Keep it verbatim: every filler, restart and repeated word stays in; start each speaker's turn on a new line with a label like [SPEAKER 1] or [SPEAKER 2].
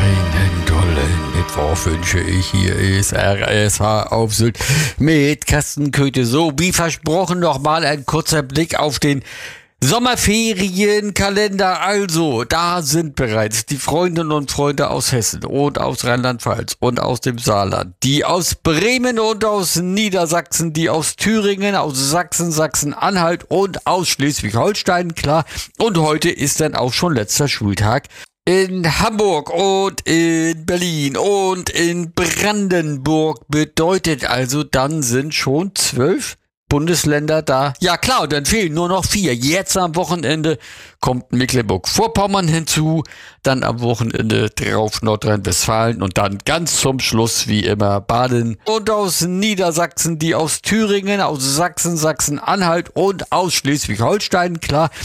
[SPEAKER 1] Einen tollen Mittwoch wünsche ich. Hier ist R S H auf Sylt mit Carsten Köthe. So, wie versprochen, nochmal ein kurzer Blick auf den Sommerferienkalender. Also, da sind bereits die Freundinnen und Freunde aus Hessen und aus Rheinland-Pfalz und aus dem Saarland, die aus Bremen und aus Niedersachsen, die aus Thüringen, aus Sachsen, Sachsen-Anhalt und aus Schleswig-Holstein, klar. Und heute ist dann auch schon letzter Schultag in Hamburg und in Berlin und in Brandenburg. Bedeutet also, dann sind schon zwölf Bundesländer da. Ja klar, und dann fehlen nur noch vier. Jetzt am Wochenende kommt Mecklenburg-Vorpommern hinzu, dann am Wochenende drauf Nordrhein-Westfalen und dann ganz zum Schluss wie immer Baden und aus Niedersachsen, die aus Thüringen, aus Sachsen, Sachsen-Anhalt und aus Schleswig-Holstein, klar.